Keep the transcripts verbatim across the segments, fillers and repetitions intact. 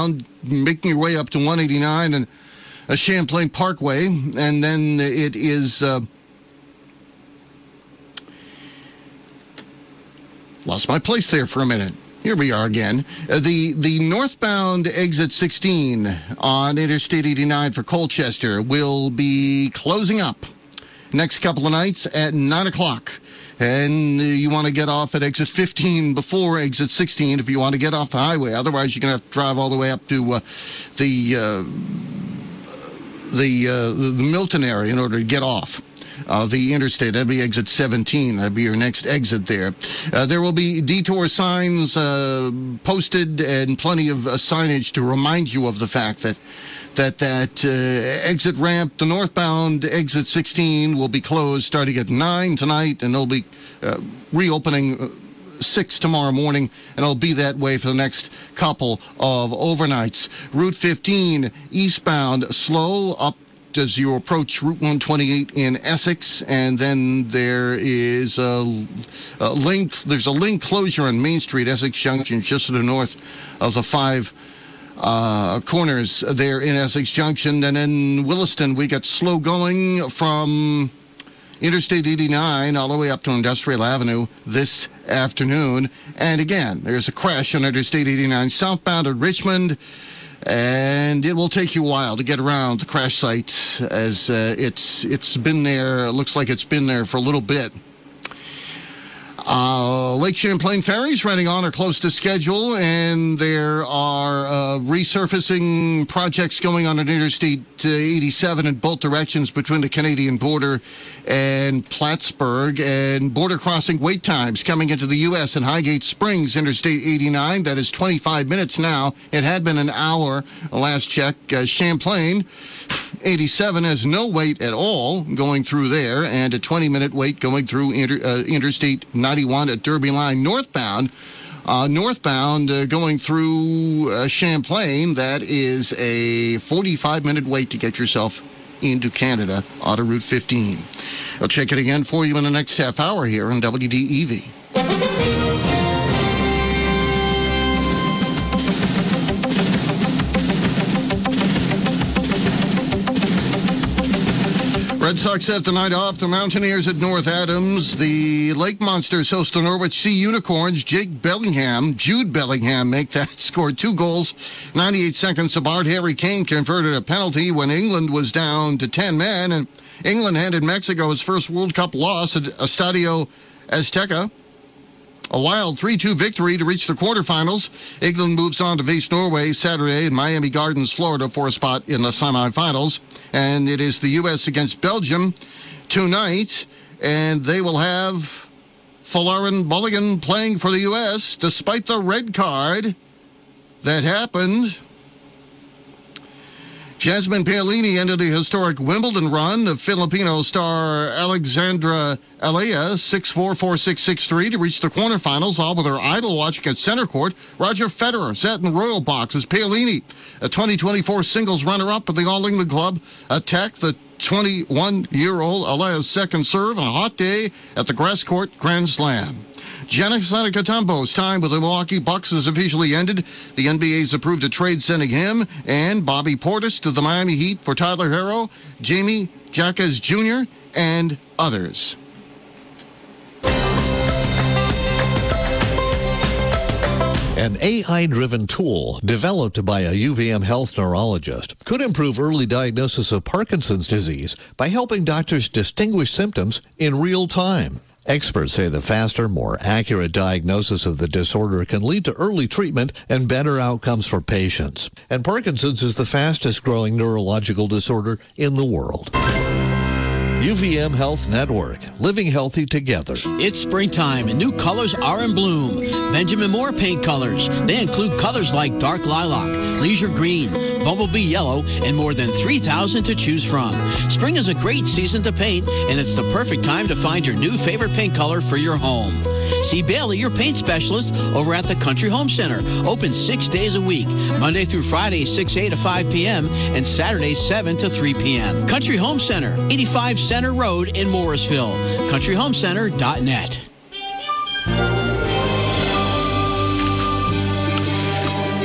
northbound, making your way up to one eighty-nine and uh, Champlain Parkway. And then it is... Uh, lost my place there for a minute. Here we are again. Uh, the the northbound exit sixteen on Interstate eighty-nine for Colchester will be closing up next couple of nights at nine o'clock. And uh, you want to get off at exit fifteen before exit sixteen if you want to get off the highway. Otherwise, you're going to have to drive all the way up to uh, the, uh, the, uh, the Milton area in order to get off. Uh, the interstate. That'd be exit seventeen. That'd be your next exit there. Uh, there will be detour signs uh, posted and plenty of uh, signage to remind you of the fact that that that uh, exit ramp, the northbound exit sixteen, will be closed starting at nine tonight, and they'll be uh, reopening uh, six tomorrow morning, and it'll be that way for the next couple of overnights. Route fifteen eastbound, slow up as you approach Route one twenty-eight in Essex, and then there is a, a link. There's a link closure on Main Street, Essex Junction, just to the north of the five uh, corners there in Essex Junction. And in Williston, we got slow going from Interstate eighty-nine all the way up to Industrial Avenue this afternoon. And again, there's a crash on Interstate eighty-nine southbound at Richmond. And it will take you a while to get around the crash site, as uh, it's it's been there. It looks like it's been there for a little bit. Uh, Lake Champlain ferries running on or close to schedule, and there are uh, resurfacing projects going on at Interstate eighty-seven in both directions between the Canadian border and Plattsburgh, and border crossing wait times coming into the U S in Highgate Springs, Interstate eighty-nine. That is twenty-five minutes now. It had been an hour last check. Uh, Champlain eighty-seven has no wait at all going through there, and a twenty-minute wait going through inter, uh, Interstate ninety-one at Derby Line northbound. Uh, northbound uh, going through uh, Champlain, that is a forty-five minute wait to get yourself into Canada on Route fifteen. I'll check it again for you in the next half hour here on W D E V. Red Sox have the night off. The Mountaineers at North Adams. The Lake Monsters host the Norwich Sea Unicorns. Jake Bellingham, Jude Bellingham make that, scored two goals. ninety-eight seconds apart. Harry Kane converted a penalty when England was down to ten men. And England handed Mexico its first World Cup loss at Estadio Azteca. A wild three two victory to reach the quarterfinals. England moves on to face Norway Saturday in Miami Gardens, Florida, for a spot in the semifinals. And it is the U S against Belgium tonight. And they will have Folarin Balogun playing for the U S despite the red card that happened. Jasmine Paolini ended the historic Wimbledon run of Filipino star Alexandra Alea, six four, four six, six three, to reach the quarterfinals, all with her idol watching at center court. Roger Federer sat in the royal box as Paolini, a twenty twenty-four singles runner-up at the All England Club, attacked the twenty-one-year-old Alea's second serve on a hot day at the grass court Grand Slam. Giannis Antetokounmpo's time with the Milwaukee Bucks has officially ended. The N B A's approved a trade sending him and Bobby Portis to the Miami Heat for Tyler Herro, Jamie Jaquez Junior, and others. An A I-driven tool developed by a U V M health neurologist could improve early diagnosis of Parkinson's disease by helping doctors distinguish symptoms in real time. Experts say the faster, more accurate diagnosis of the disorder can lead to early treatment and better outcomes for patients. And Parkinson's is the fastest growing neurological disorder in the world. U V M Health Network, living healthy together. It's springtime and new colors are in bloom. Benjamin Moore paint colors. They include colors like dark lilac, leisure green, bumblebee yellow, and more than three thousand to choose from. Spring is a great season to paint, and it's the perfect time to find your new favorite paint color for your home. See Bailey, your paint specialist, over at the Country Home Center. Open six days a week, Monday through Friday, six a to five p.m., and Saturdays, seven to three p.m. Country Home Center, eighty-five Center Road in Morrisville. country home center dot net.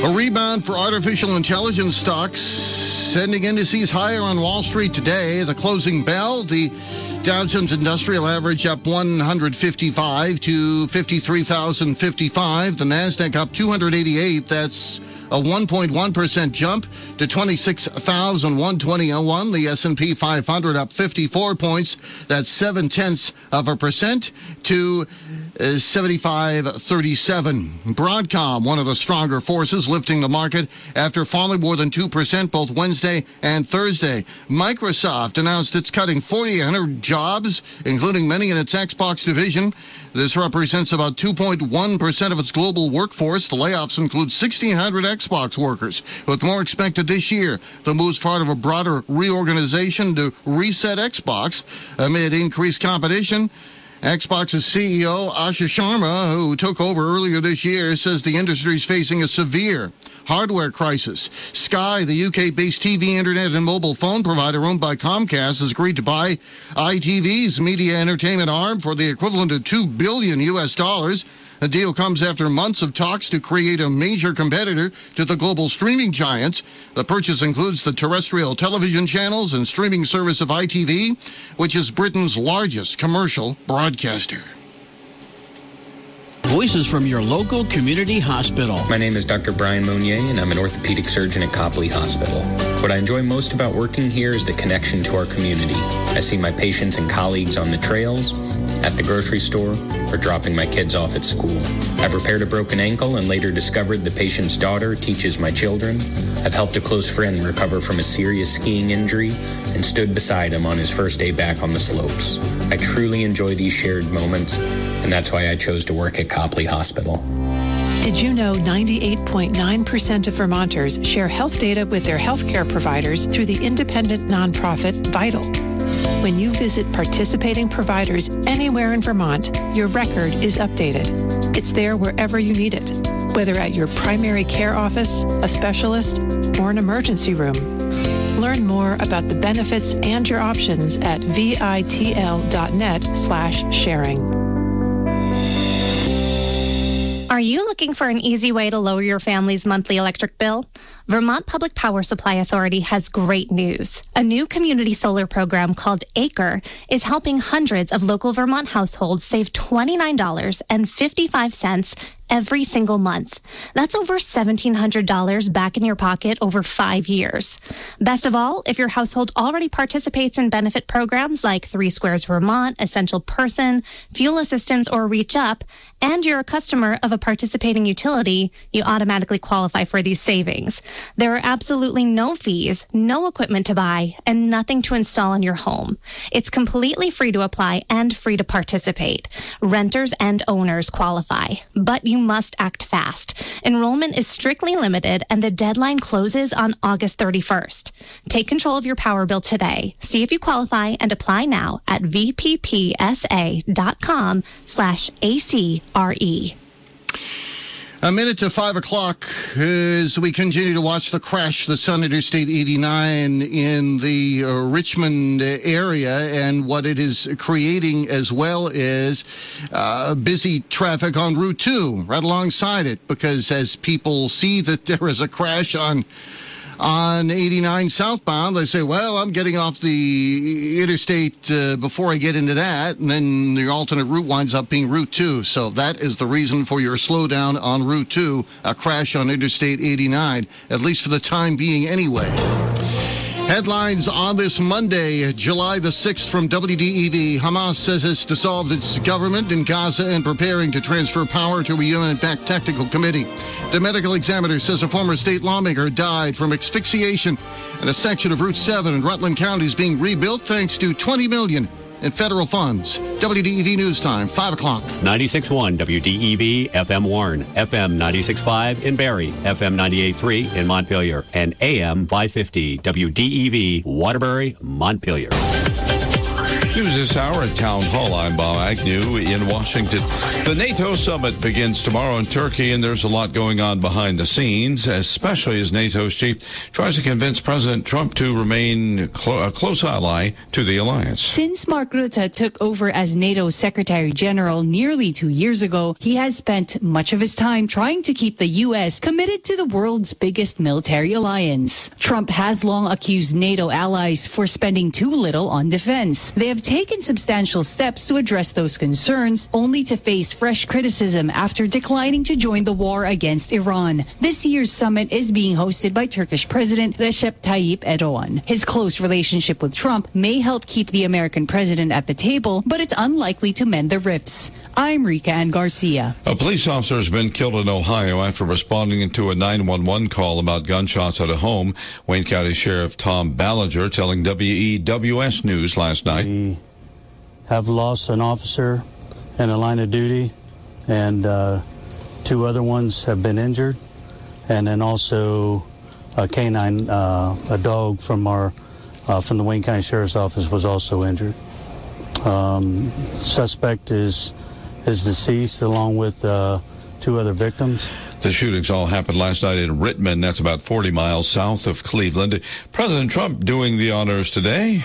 A rebound for artificial intelligence stocks, sending indices higher on Wall Street today. The closing bell, the Dow Jones Industrial Average up one hundred fifty-five to fifty-three thousand fifty-five. The Nasdaq up two hundred eighty-eight. That's a one point one percent jump to twenty-six thousand one hundred twenty point oh one. The S and P five hundred up fifty-four points. That's seven tenths of a percent to uh, seventy-five thirty-seven. Broadcom, one of the stronger forces lifting the market after falling more than two percent both Wednesday and Thursday. Microsoft announced it's cutting four thousand eight hundred jobs, including many in its Xbox division. This represents about two point one percent of its global workforce. The layoffs include sixteen hundred Xbox workers, with more expected this year. The move's part of a broader reorganization to reset Xbox amid increased competition. Xbox's C E O, Asha Sharma, who took over earlier this year, says the industry is facing a severe hardware crisis. Sky, the U K-based T V, internet, and mobile phone provider owned by Comcast, has agreed to buy I T V's media entertainment arm for the equivalent of two billion U S dollars. The deal comes after months of talks to create a major competitor to the global streaming giants. The purchase includes the terrestrial television channels and streaming service of I T V, which is Britain's largest commercial broadcaster. Voices from your local community hospital. My name is Doctor Brian Monnier, and I'm an orthopedic surgeon at Copley Hospital. What I enjoy most about working here is the connection to our community. I see my patients and colleagues on the trails, at the grocery store, or dropping my kids off at school. I've repaired a broken ankle and later discovered the patient's daughter teaches my children. I've helped a close friend recover from a serious skiing injury and stood beside him on his first day back on the slopes. I truly enjoy these shared moments, and that's why I chose to work at Copley Hospital. Did you know ninety-eight point nine percent of Vermonters share health data with their healthcare providers through the independent nonprofit Vital? When you visit participating providers anywhere in Vermont, your record is updated. It's there wherever you need it, whether at your primary care office, a specialist, or an emergency room. Learn more about the benefits and your options at vitl.net slash sharing. Are you looking for an easy way to lower your family's monthly electric bill? Vermont Public Power Supply Authority has great news. A new community solar program called Acre is helping hundreds of local Vermont households save twenty-nine dollars and fifty-five cents every single month. That's over seventeen hundred dollars back in your pocket over five years. Best of all, if your household already participates in benefit programs like Three Squares Vermont, Essential Person, Fuel Assistance, or Reach Up, and you're a customer of a participating utility, you automatically qualify for these savings. There are absolutely no fees, no equipment to buy, and nothing to install in your home. It's completely free to apply and free to participate. Renters and owners qualify, but you must act fast. Enrollment is strictly limited, and the deadline closes on August thirty-first. Take control of your power bill today. See if you qualify and apply now at vppsa.com slash ACRE. A minute to five o'clock as we continue to watch the crash that's on Interstate eighty-nine in the uh, Richmond area, and what it is creating as well is uh, busy traffic on Route two right alongside it, because as people see that there is a crash on on eighty-nine southbound, they say, well, I'm getting off the interstate uh, before I get into that, and then the alternate route winds up being Route two. So that is the reason for your slowdown on Route two, a crash on Interstate eighty-nine, at least for the time being anyway. Headlines on this Monday, July the sixth from W D E V. Hamas says it's dissolved its government in Gaza and preparing to transfer power to a U N-backed technical committee. The medical examiner says a former state lawmaker died from asphyxiation, and a section of Route seven in Rutland County is being rebuilt thanks to twenty million dollars in federal funds. W D E V News Time, five o'clock. ninety-six point one W D E V F M Warren, F M ninety-six point five in Barrie, F M ninety-eight point three in Montpelier, and A M five fifty W D E V Waterbury, Montpelier. News this hour at Town Hall. I'm Bob Agnew in Washington. The NATO summit begins tomorrow in Turkey, and there's a lot going on behind the scenes, especially as NATO's chief tries to convince President Trump to remain clo- a close ally to the alliance. Since Mark Rutte took over as NATO Secretary General nearly two years ago, he has spent much of his time trying to keep the U S committed to the world's biggest military alliance. Trump has long accused NATO allies for spending too little on defense. They have taken substantial steps to address those concerns, only to face fresh criticism after declining to join the war against Iran. This year's summit is being hosted by Turkish President Recep Tayyip Erdogan. His close relationship with Trump may help keep the American president at the table, but it's unlikely to mend the rifts. I'm Rika Ann Garcia. A police officer has been killed in Ohio after responding to a nine one one call about gunshots at a home. Wayne County Sheriff Tom Ballinger telling W E W S News last night. We have lost an officer in the line of duty, and uh, two other ones have been injured, and then also a canine, uh, a dog from our uh, from the Wayne County Sheriff's Office was also injured. Um, suspect is is deceased along with uh, two other victims. The shootings all happened last night in Rittman. That's about forty miles south of Cleveland. President Trump doing the honors today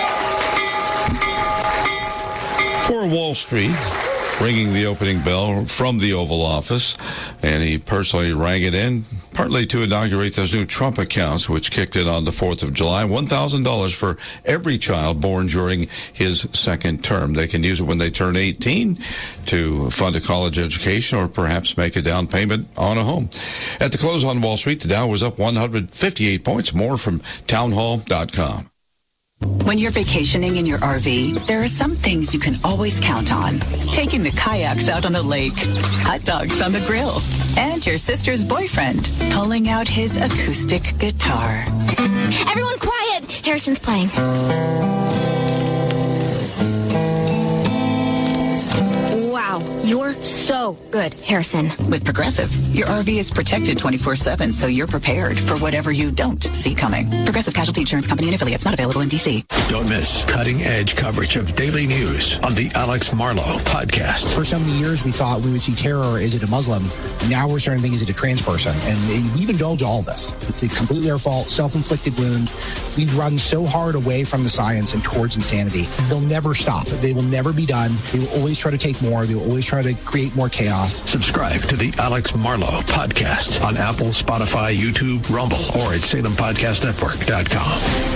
for Wall Street, ringing the opening bell from the Oval Office, and he personally rang it in, partly to inaugurate those new Trump accounts, which kicked in on the fourth of July, one thousand dollars for every child born during his second term. They can use it when they turn eighteen to fund a college education or perhaps make a down payment on a home. At the close on Wall Street, the Dow was up one hundred fifty-eight points. More from townhall dot com. When you're vacationing in your R V, there are some things you can always count on. Taking the kayaks out on the lake, hot dogs on the grill, and your sister's boyfriend pulling out his acoustic guitar. Everyone quiet! Harrison's playing. Wow, you're so good, Harrison. With Progressive, your R V is protected twenty-four seven, so you're prepared for whatever you don't see coming. Progressive Casualty Insurance Company and affiliates, not available in D C. Don't miss cutting-edge coverage of daily news on the Alex Marlow podcast. For so many years, we thought we would see terror. Is it a Muslim? Now we're starting to think, is it a trans person? And we've indulged all this. It's completely our fault, self-inflicted wound. We've run so hard away from the science and towards insanity. They'll never stop. They will never be done. They will always try to take more. They will always try to create more chaos. Subscribe to the Alex Marlow podcast on Apple, Spotify, YouTube, Rumble, or at Salem Podcast Network dot com.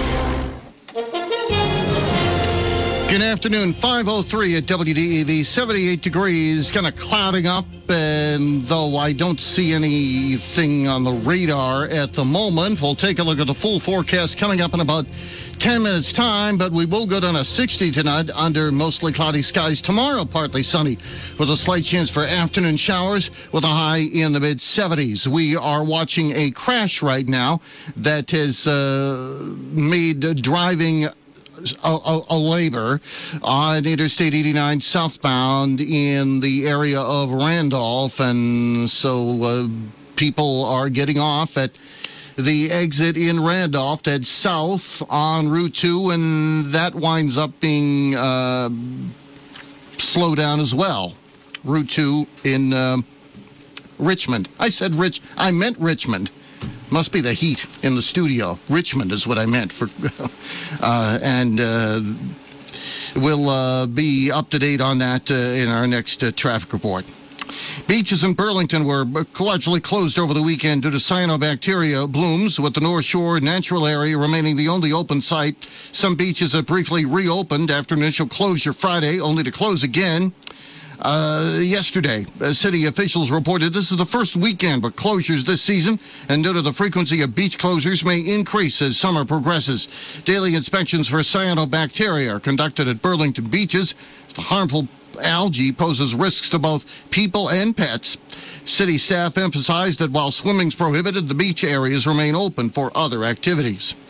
Good afternoon, five oh three at W D E V, seventy-eight degrees, kind of clouding up, and though I don't see anything on the radar at the moment, we'll take a look at the full forecast coming up in about ten minutes time, but we will go down to sixty tonight under mostly cloudy skies. Tomorrow, partly sunny with a slight chance for afternoon showers with a high in the mid seventies. We are watching a crash right now that has uh, made driving A, a, a labor on Interstate eighty-nine southbound in the area of Randolph, and so uh, people are getting off at the exit in Randolph to head south on Route two, and that winds up being uh, slowed down as well. Route two in uh, Richmond. I said Rich. I meant Richmond. Must be the heat in the studio. Richmond is what I meant. For, uh, and uh, we'll uh, be up to date on that uh, in our next uh, traffic report. Beaches in Burlington were largely closed over the weekend due to cyanobacteria blooms, with the North Shore natural area remaining the only open site. Some beaches have briefly reopened after initial closure Friday, only to close again Uh, yesterday. Uh, city officials reported this is the first weekend with closures this season, and noted the frequency of beach closures may increase as summer progresses. Daily inspections for cyanobacteria are conducted at Burlington beaches. The harmful algae poses risks to both people and pets. City staff emphasized that while swimming's prohibited, the beach areas remain open for other activities.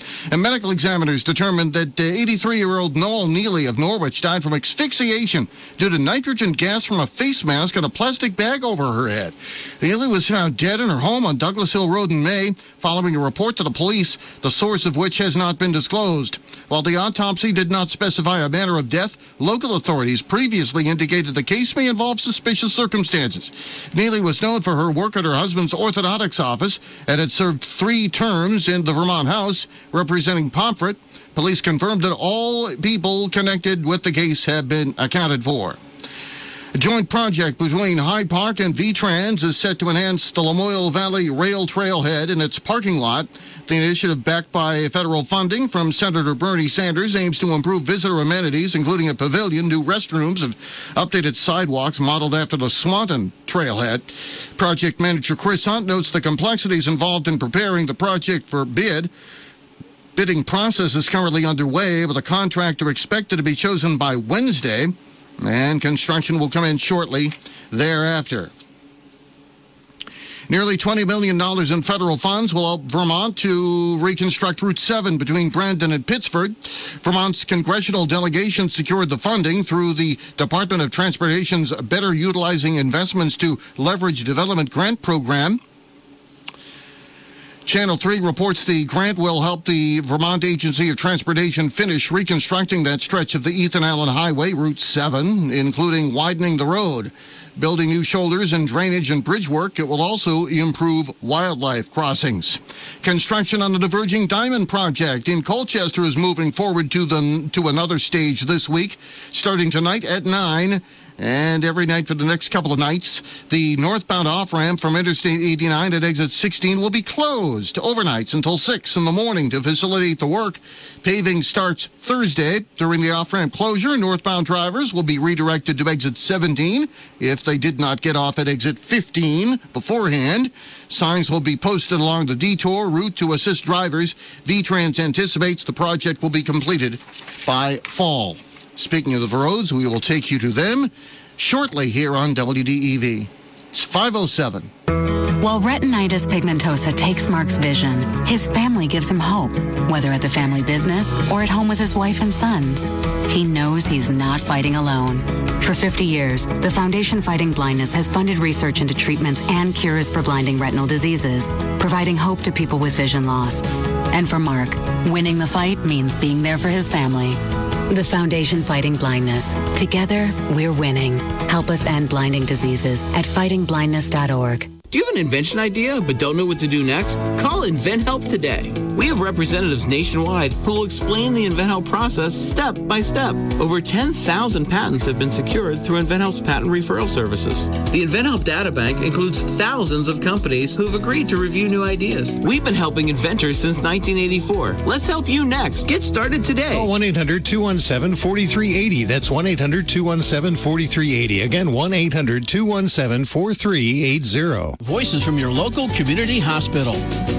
And medical examiners determined that eighty-three-year-old Noel Neely of Norwich died from asphyxiation due to nitrogen gas from a face mask and a plastic bag over her head. Neely was found dead in her home on Douglas Hill Road in May, following a report to the police, the source of which has not been disclosed. While the autopsy did not specify a manner of death, local authorities previously indicated the case may involve suspicious circumstances. Neely was known for her work at her husband's orthodontics office and had served three terms in the Vermont House representing Pomfret. Police confirmed that all people connected with the case have been accounted for. A joint project between Hyde Park and V-Trans is set to enhance the Lamoille Valley Rail Trailhead and its parking lot. The initiative, backed by federal funding from Senator Bernie Sanders, aims to improve visitor amenities, including a pavilion, new restrooms, and updated sidewalks modeled after the Swanton Trailhead. Project manager Chris Hunt notes the complexities involved in preparing the project for bid. Bidding process is currently underway, with a contractor expected to be chosen by Wednesday, and construction will come in shortly thereafter. Nearly twenty million dollars in federal funds will help Vermont to reconstruct Route seven between Brandon and Pittsford. Vermont's congressional delegation secured the funding through the Department of Transportation's Better Utilizing Investments to Leverage Development Grant Program. Channel three reports the grant will help the Vermont Agency of Transportation finish reconstructing that stretch of the Ethan Allen Highway, Route seven, including widening the road, building new shoulders and drainage and bridge work. It will also improve wildlife crossings. Construction on the Diverging Diamond Project in Colchester is moving forward to the to another stage this week, starting tonight at nine. And every night for the next couple of nights, the northbound off-ramp from Interstate eighty-nine at exit sixteen will be closed overnights until six in the morning to facilitate the work. Paving starts Thursday. During the off-ramp closure, northbound drivers will be redirected to exit seventeen if they did not get off at exit fifteen beforehand. Signs will be posted along the detour route to assist drivers. V-Trans anticipates the project will be completed by fall. Speaking of the roads, we will take you to them shortly here on W D E V. It's five oh seven. While retinitis pigmentosa takes Mark's vision, his family gives him hope, whether at the family business or at home with his wife and sons. He knows he's not fighting alone. For fifty years, the Foundation Fighting Blindness has funded research into treatments and cures for blinding retinal diseases, providing hope to people with vision loss. And for Mark, winning the fight means being there for his family. The Foundation Fighting Blindness. Together, we're winning. Help us end blinding diseases at fighting blindness dot org. Do you have an invention idea but don't know what to do next? Call InventHelp today. We have representatives nationwide who will explain the InventHelp process step by step. Over ten thousand patents have been secured through InventHelp's patent referral services. The InventHelp data bank includes thousands of companies who have agreed to review new ideas. We've been helping inventors since nineteen eighty-four. Let's help you next. Get started today. Call one eight hundred two one seven four three eight zero. That's one eight hundred two one seven four three eight zero. Again, one eight hundred two one seven four three eight zero. Voices from your local community hospital.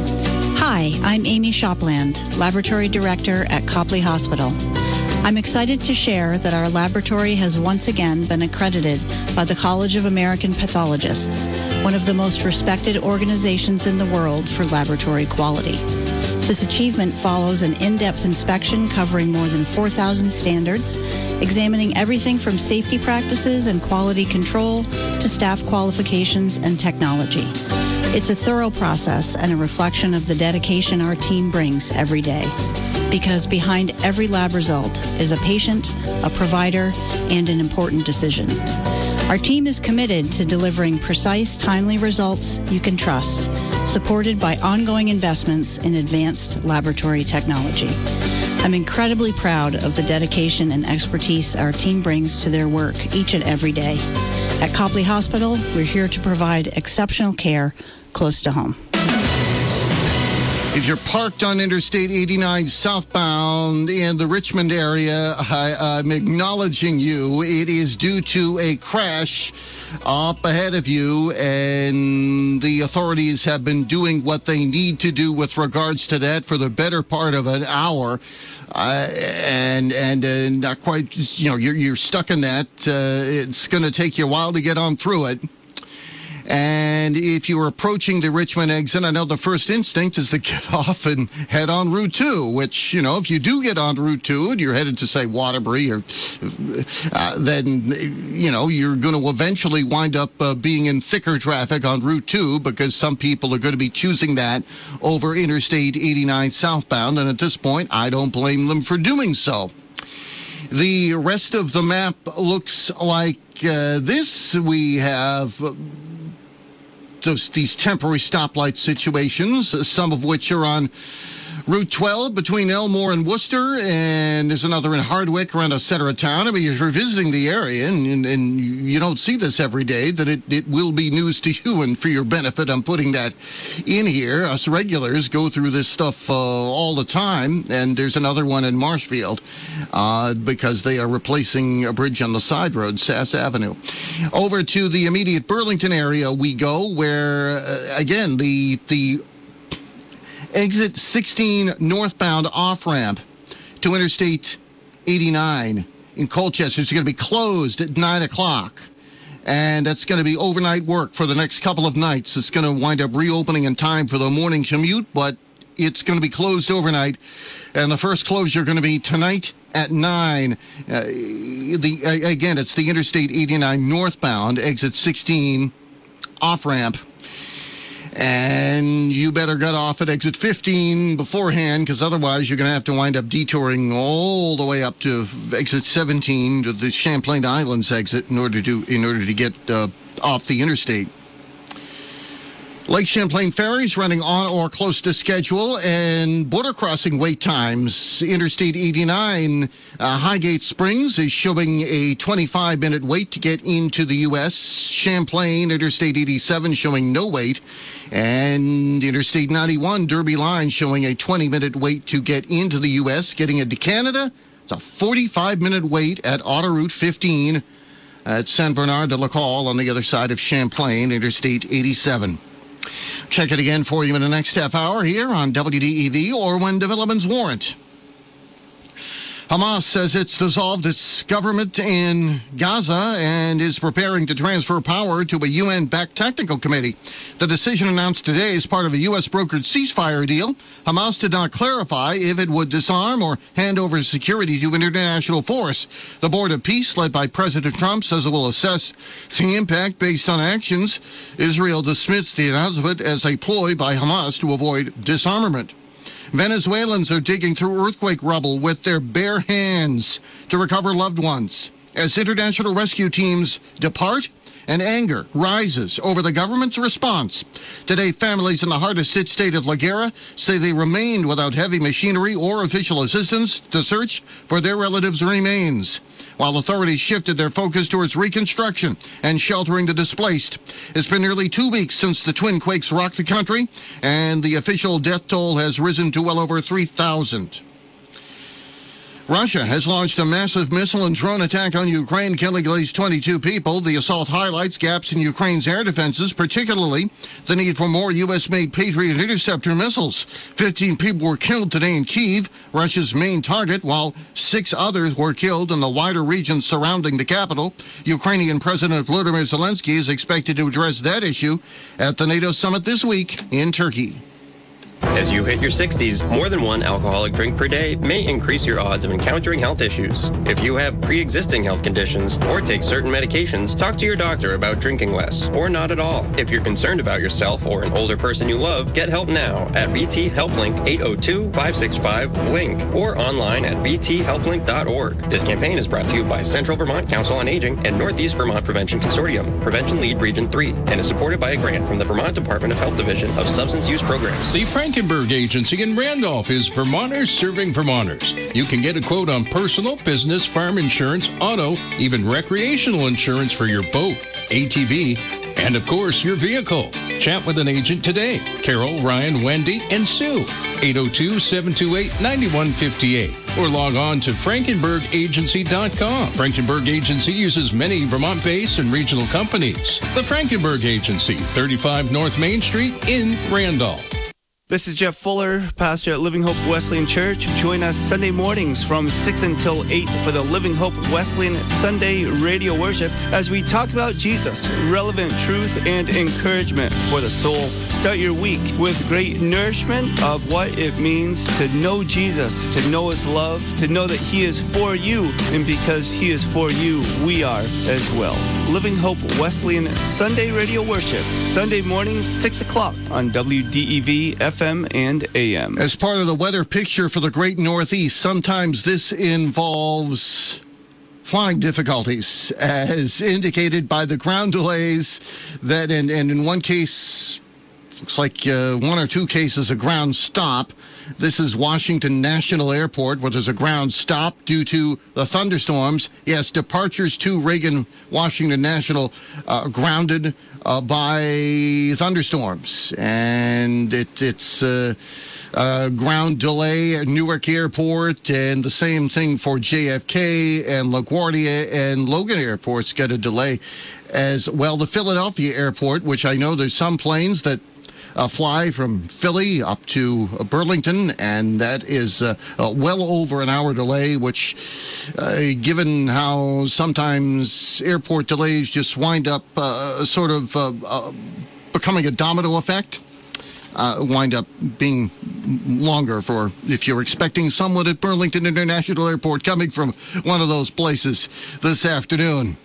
Hi, I'm Amy Shopland, Laboratory Director at Copley Hospital. I'm excited to share that our laboratory has once again been accredited by the College of American Pathologists, one of the most respected organizations in the world for laboratory quality. This achievement follows an in-depth inspection covering more than four thousand standards, examining everything from safety practices and quality control to staff qualifications and technology. It's a thorough process and a reflection of the dedication our team brings every day. Because behind every lab result is a patient, a provider, and an important decision. Our team is committed to delivering precise, timely results you can trust, supported by ongoing investments in advanced laboratory technology. I'm incredibly proud of the dedication and expertise our team brings to their work each and every day. At Copley Hospital, we're here to provide exceptional care close to home. If you're parked on Interstate eighty-nine southbound in the Richmond area, I, I'm acknowledging you. It is due to a crash up ahead of you, and the authorities have been doing what they need to do with regards to that for the better part of an hour. Uh, and and uh, not quite, you know, you're, you're stuck in that. Uh, it's going to take you a while to get on through it. And if you're approaching the Richmond exit, I know the first instinct is to get off and head on Route two, which, you know, if you do get on Route two and you're headed to, say, Waterbury, or uh, then, you know, you're going to eventually wind up uh, being in thicker traffic on Route two because some people are going to be choosing that over Interstate eighty-nine southbound. And at this point, I don't blame them for doing so. The rest of the map looks like uh, this. We have those, these temporary stoplight situations, some of which are on Route twelve between Elmore and Worcester, and there's another in Hardwick around the center of town. I mean, if you're visiting the area and, and, and you don't see this every day, that it, it will be news to you, and for your benefit, I'm putting that in here. Us regulars go through this stuff uh, all the time, and there's another one in Marshfield uh, because they are replacing a bridge on the side road, Sass Avenue. Over to the immediate Burlington area we go, where, uh, again, the the exit sixteen northbound off-ramp to Interstate eighty-nine in Colchester is going to be closed at nine o'clock. And that's going to be overnight work for the next couple of nights. It's going to wind up reopening in time for the morning commute, but it's going to be closed overnight. And the first closure going to be tonight at nine. Uh, the uh, again, it's the Interstate eighty-nine northbound, exit sixteen off-ramp. And you better get off at exit fifteen beforehand, because otherwise you're going to have to wind up detouring all the way up to exit seventeen to the Champlain Islands exit in order to in order to get uh, off the interstate. Lake Champlain ferries running on or close to schedule, and border crossing wait times. Interstate eighty-nine, uh, Highgate Springs is showing a twenty-five minute wait to get into the U S Champlain, Interstate eighty-seven showing no wait. And Interstate ninety-one, Derby Line showing a twenty minute wait to get into the U S Getting into Canada, it's a forty-five minute wait at Autoroute fifteen at Saint Bernard de la Colle on the other side of Champlain, Interstate eighty-seven. Check it again for you in the next half hour here on W D E V or when developments warrant. Hamas says it's dissolved its government in Gaza and is preparing to transfer power to a U N-backed technical committee. The decision announced today is part of a U S-brokered ceasefire deal. Hamas did not clarify if it would disarm or hand over security to an international force. The Board of Peace, led by President Trump, says it will assess the impact based on actions. Israel dismissed the announcement as a ploy by Hamas to avoid disarmament. Venezuelans are digging through earthquake rubble with their bare hands to recover loved ones. As international rescue teams depart, and anger rises over the government's response. Today, families in the hardest-hit state of La Guera say they remained without heavy machinery or official assistance to search for their relatives' remains, while authorities shifted their focus towards reconstruction and sheltering the displaced. It's been nearly two weeks since the twin quakes rocked the country, and the official death toll has risen to well over three thousand. Russia has launched a massive missile and drone attack on Ukraine, killing at least twenty-two people. The assault highlights gaps in Ukraine's air defenses, particularly the need for more U S-made Patriot interceptor missiles. fifteen people were killed today in Kyiv, Russia's main target, while six others were killed in the wider regions surrounding the capital. Ukrainian President Volodymyr Zelensky is expected to address that issue at the NATO summit this week in Turkey. As you hit your sixties, more than one alcoholic drink per day may increase your odds of encountering health issues. If you have pre-existing health conditions or take certain medications, talk to your doctor about drinking less or not at all. If you're concerned about yourself or an older person you love, get help now at V T HelpLink eight oh two, five six five, LINK or online at v t help link dot org. This campaign is brought to you by Central Vermont Council on Aging and Northeast Vermont Prevention Consortium, Prevention Lead Region three, and is supported by a grant from the Vermont Department of Health Division of Substance Use Programs. The Frankenberg Agency in Randolph is Vermonters serving Vermonters. You can get a quote on personal, business, farm insurance, auto, even recreational insurance for your boat, A T V, and of course your vehicle. Chat with an agent today. Carol, Ryan, Wendy, and Sue. eight oh two, seven two eight, nine one five eight. Or log on to frankenberg agency dot com. Frankenberg Agency uses many Vermont-based and regional companies. The Frankenberg Agency, thirty-five North Main Street in Randolph. This is Jeff Fuller, pastor at Living Hope Wesleyan Church. Join us Sunday mornings from six until eight for the Living Hope Wesleyan Sunday radio worship as we talk about Jesus, relevant truth and encouragement for the soul. Start your week with great nourishment of what it means to know Jesus, to know his love, to know that he is for you, and because he is for you, we are as well. Living Hope Wesleyan Sunday radio worship, Sunday mornings, six o'clock on W D E V F M and A M. As part of the weather picture for the Great Northeast, sometimes this involves flying difficulties, as indicated by the ground delays that, and, and in one case, looks like uh, one or two cases, a ground stop. This is Washington National Airport, where there's a ground stop due to the thunderstorms. Yes, departures to Reagan Washington National uh, grounded uh, by thunderstorms. And it, it's uh, uh, ground delay at Newark Airport, and the same thing for J F K and LaGuardia and Logan Airports get a delay as well. The Philadelphia Airport, which I know there's some planes that Uh, fly from Philly up to uh, Burlington, and that is uh, uh, well over an hour delay, which, uh, given how sometimes airport delays just wind up uh, sort of uh, uh, becoming a domino effect, uh, wind up being longer for if you're expecting someone at Burlington International Airport coming from one of those places this afternoon.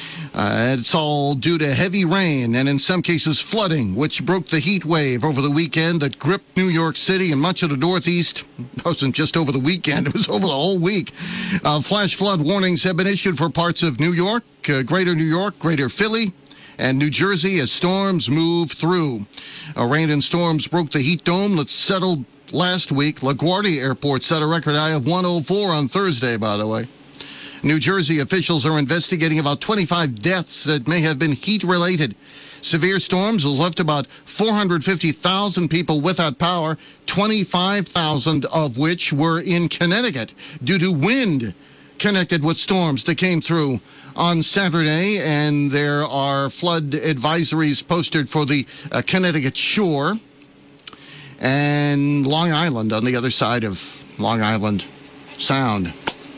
Uh, it's all due to heavy rain and in some cases flooding, which broke the heat wave over the weekend that gripped New York City and much of the Northeast. It wasn't just over the weekend, it was over the whole week. Uh, flash flood warnings have been issued for parts of New York, uh, greater New York, greater Philly, and New Jersey as storms move through. Uh, rain and storms broke the heat dome that settled last week. LaGuardia Airport set a record high of one oh four on Thursday, by the way. New Jersey officials are investigating about twenty-five deaths that may have been heat-related. Severe storms have left about four hundred fifty thousand people without power, twenty-five thousand of which were in Connecticut due to wind connected with storms that came through on Saturday. And there are flood advisories posted for the uh, Connecticut shore and Long Island on the other side of Long Island Sound.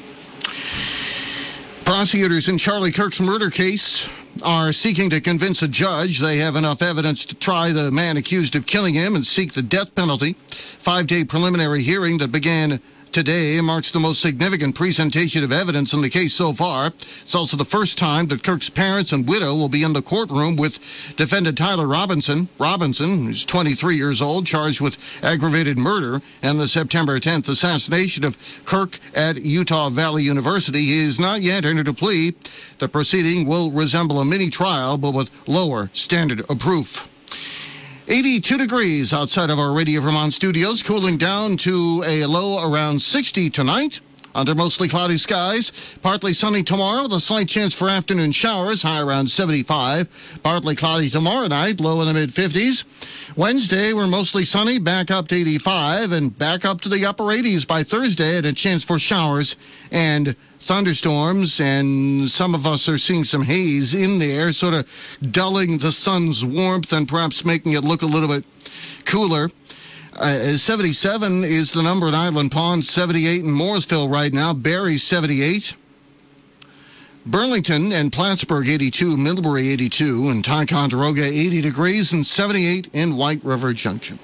Prosecutors in Charlie Kirk's murder case are seeking to convince a judge they have enough evidence to try the man accused of killing him and seek the death penalty. Five-day preliminary hearing that began today marks the most significant presentation of evidence in the case so far. It's also the first time that Kirk's parents and widow will be in the courtroom with defendant Tyler Robinson. Robinson, who's twenty-three years old, charged with aggravated murder and the September tenth assassination of Kirk at Utah Valley University. He has not yet entered a plea. The proceeding will resemble a mini trial, but with lower standard of proof. eighty-two degrees outside of our Radio Vermont studios, cooling down to a low around sixty tonight. Under mostly cloudy skies, partly sunny tomorrow with a slight chance for afternoon showers, high around seventy-five. Partly cloudy tomorrow night, low in the mid-fifties. Wednesday, we're mostly sunny, back up to eighty-five, and back up to the upper eighties by Thursday, and a chance for showers and thunderstorms, and some of us are seeing some haze in there, sort of dulling the sun's warmth and perhaps making it look a little bit cooler. Uh, seventy-seven is the number at Island Pond, seventy-eight in Mooresville right now, Barrie seventy-eight. Burlington and Plattsburgh eighty-two, Middlebury eighty-two, and Ticonderoga eighty degrees, and seventy-eight in White River Junction.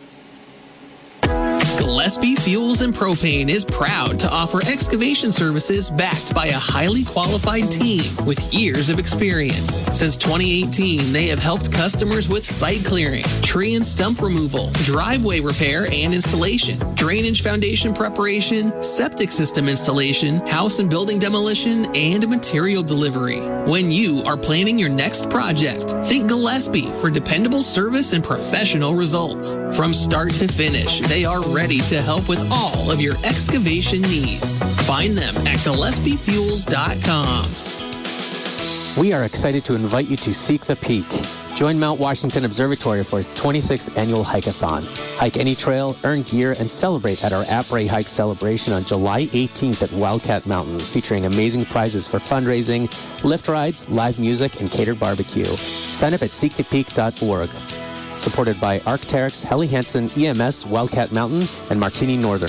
Gillespie Fuels and Propane is proud to offer excavation services backed by a highly qualified team with years of experience. Since twenty eighteen, they have helped customers with site clearing, tree and stump removal, driveway repair and installation, drainage foundation preparation, septic system installation, house and building demolition, and material delivery. When you are planning your next project, think Gillespie for dependable service and professional results. From start to finish, they are ready to help with all of your excavation needs. Find them at Gillespie Fuels dot com. We are excited to invite you to Seek the Peak. Join Mount Washington Observatory for its twenty-sixth annual hike-a-thon. Hike any trail, earn gear, and celebrate at our Après Hike celebration on July eighteenth at Wildcat Mountain, featuring amazing prizes for fundraising, lift rides, live music, and catered barbecue. Sign up at seek the peak dot org. supported by Arc'teryx, Helly Hansen, E M S, Wildcat Mountain, and Martini Northern.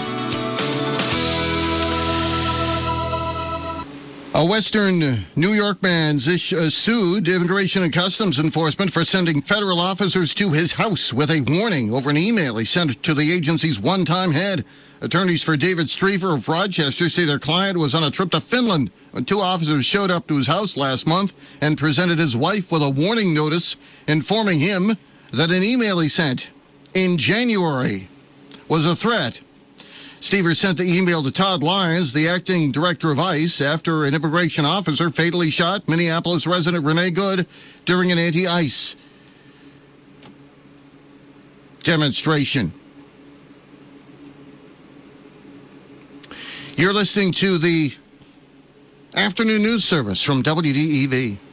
A Western New York man ish, uh, sued Immigration and Customs Enforcement for sending federal officers to his house with a warning over an email he sent to the agency's one-time head. Attorneys for David Streever of Rochester say their client was on a trip to Finland when two officers showed up to his house last month and presented his wife with a warning notice informing him that an email he sent in January was a threat. Stever sent the email to Todd Lyons, the acting director of ICE, after an immigration officer fatally shot Minneapolis resident Renee Good during an anti-ICE demonstration. You're listening to the Afternoon News Service from W D E V.